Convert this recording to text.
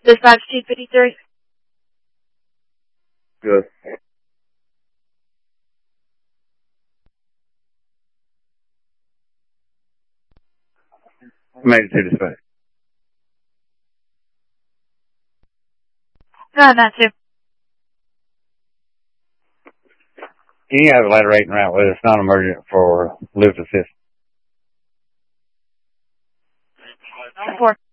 Dispatch 253. Good. Made it to dispatch. Go ahead, Matt 2. Can you have a letter 8 and route whether it's not emergent for lift assist? 4.